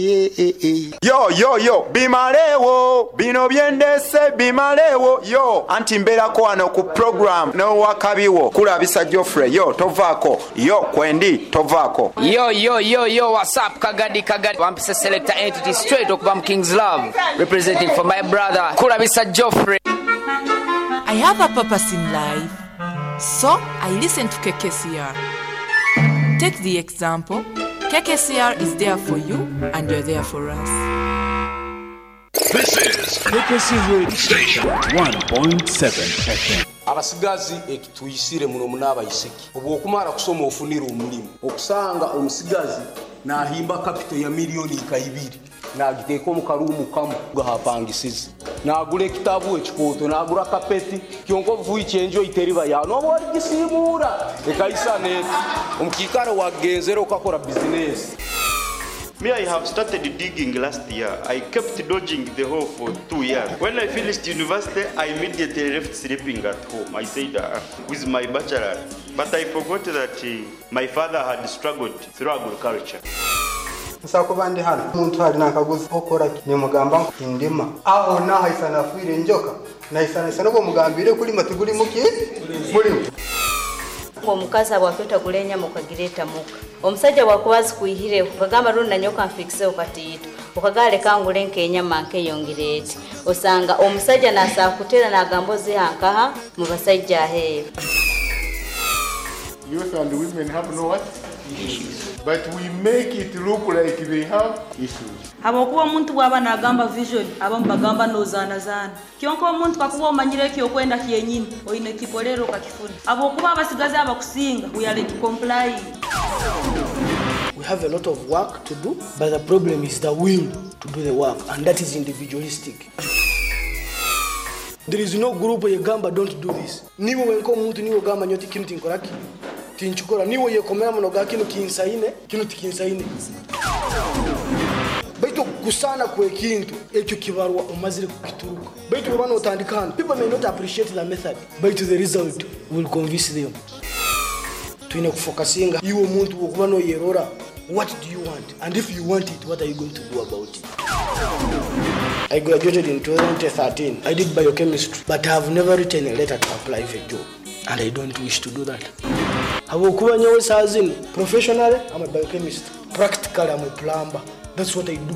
Yo bimalewo bino byendese bimalewo yo anti mberako wano ku program no wakabiwo kulabisa Geoffrey yo tovako yo kwendi tovako yo what's up kagadi wampisa selector entity straight okuva mu King's Love representing for my brother kulabisa Geoffrey. I have a purpose in life, so I listen to KKCR. Take the example. KKCR is there for you and you're there for us. This is KKCR Radio Station 1.7 FM. Abasigazi ekituyisire muno munaba iseki obwokumara kusoma ofunira omulimu okusanga omusigazi nahimba kapito ya milioni 2 nagiteeka mu karumu kamu gahapangisize nagula ekitabu ekikoto nagula kapeti kyonko vuyi kyenjo iteriba ya no bwali gisimura ekaisa net omukikaro wagenzero kakora business. Me, I have started digging last year. I kept dodging the hole for 2 years. When I finished university, I immediately left sleeping at home. I said, with my bachelor. But I forgot that my father had struggled through agriculture. Nsakubandi hano umuntu hari nakaguzi okora nimugamba indima aho nahaisana fuire njoka naisana ko mugambire kuri matiguri muki muri omukazi abwafeta kulenya mukagireta muka omusajja bwakubazi kuihire kugamba runa nyoka mfixe okatito okagale kangule nkenya manke yongireti osanga omusajja nasakutera nagambozi hankaha mu basajja he. Youth and women have no what? Issues. But we make it look like they have issues. Abokuwa omuntu bwaba nagamba vision abamu bagamba nozana kyonko omuntu kakuba omanyire kyo kwenda kyenyini oyine kipolero kakifuna abokuba abasigaze abakusinga we are like complying. We have a lot of work to do, but the problem is the will to do the work, and that is individualistic. There is no group where Gamba don't do this. Niwo wenko muntu niwo gamba nyoti kinu tinkoraki tinchukora niwo yekomera munoga kinu kinsaine kinu tikinsaine baito kusana kwe kintu ekyo kibarwa umazire kukituruka baito bano otandikana people may not appreciate the method but the result will convince them. Tuine kufocusinga iwo muntu okuba no yerora what do you want and if you want it what are you going to do about it. I graduated in 2013. I did biochemistry, but I have never written a letter to apply for a job, and I don't wish to do that. Professionally, I'm a biochemist. Practically, I'm a plumber. That's what I do.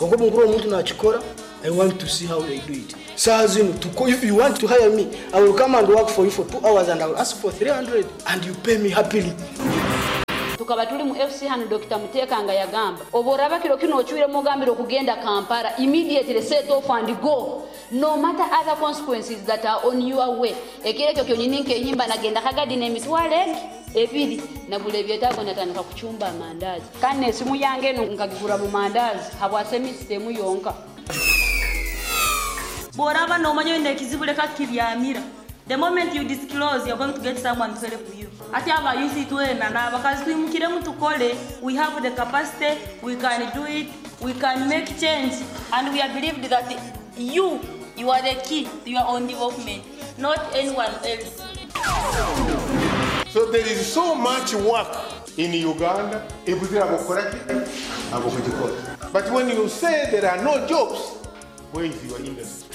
I want to see how they do it. If you want to hire me, I will come and work for you for 2 hours and I will ask for 300 and you pay me happily. Tukaba tuli mu FC hano Dr. Mutekanga yagamba oboraba kiro kino ochuire mugambiro kugenda Kampala immediately set off and go no matter other consequences that are on your way ekire kyo nyininke nyimba nagenda kagadi nemitwale ebiri nabule byetako natandika kuchumba amandazi kane esimu yange eno nkagigura mu mandazi habwase system yonka boraba no manyo inde kizibule kakibyamira. The moment you disclose, you're going to get someone to help you. Atiaba you see to na because we have the capacity, we can do it, we can make change, and we are believed that you are the key to your own development, not anyone else. So there is so much work in Uganda. But when you say there are no jobs, where is your industry?